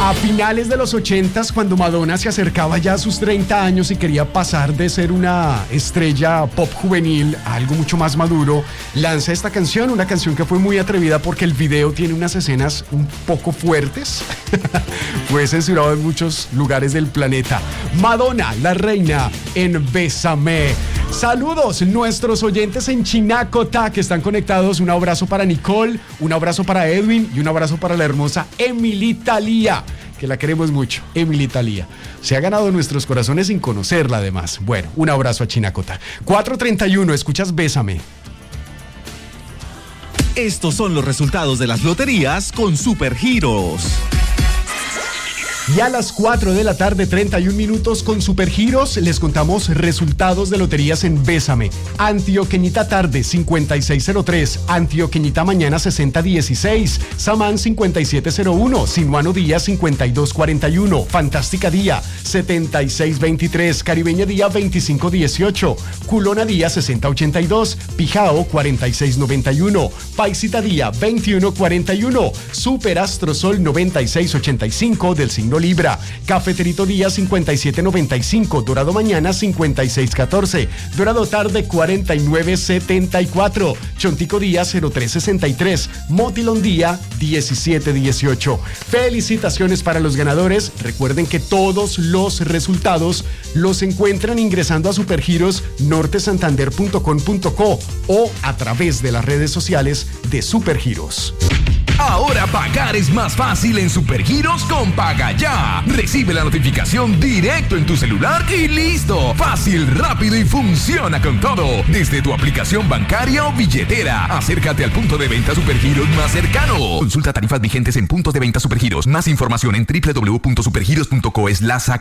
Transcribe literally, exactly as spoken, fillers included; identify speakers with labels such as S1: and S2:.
S1: A finales de los ochentas, cuando Madonna se acercaba ya a sus treinta años y quería pasar de ser una estrella pop juvenil a algo mucho más maduro, lanza esta canción, una canción que fue muy atrevida porque el video tiene unas escenas un poco fuertes. Fue censurado en muchos lugares del planeta. Madonna, la reina, en Bésame. Saludos, nuestros oyentes en Chinacota que están conectados. Un abrazo para Nicole, un abrazo para Edwin y un abrazo para la hermosa Emilita Lía, que la queremos mucho. Emilita Lía se ha ganado nuestros corazones sin conocerla además. Bueno, un abrazo a Chinacota. cuatro treinta y uno, escuchas Bésame.
S2: Estos son los resultados de las loterías con Supergiros.
S1: Y a las cuatro de la tarde, treinta y un minutos, con Supergiros les contamos resultados de loterías en Bésame. Antioqueñita tarde cincuenta y seis cero tres, Antioqueñita mañana sesenta dieciséis, Samán cincuenta y siete cero uno, Sinuano Día cincuenta y dos cuarenta y uno, Fantástica Día setenta y seis veintitrés, Caribeña Día veinticinco dieciocho, Culona Día sesenta ochenta y dos, Pijao cuarenta y seis noventa y uno, Paisita Día veintiuno cuarenta y uno, Super Astrosol noventa y seis ochenta y cinco del signo Libra, Cafeterito Día cincuenta y siete noventa y cinco, Dorado Mañana cincuenta y seis catorce, Dorado Tarde cuarenta y nueve setenta y cuatro, Chontico Día cero tres sesenta y tres, Motilón Día diecisiete dieciocho. Felicitaciones para los ganadores. Recuerden que todos los resultados los encuentran ingresando a supergiros norte santander punto com punto co o a través de las redes sociales de Supergiros.
S3: Ahora pagar es más fácil en Supergiros con Paga Ya. Recibe la notificación directo en tu celular y listo. Fácil, rápido y funciona con todo. Desde tu aplicación bancaria o billetera. Acércate al punto de venta Supergiros más cercano. Consulta tarifas vigentes en puntos de venta Supergiros. Más información en doble u doble u doble u punto supergiros punto co slash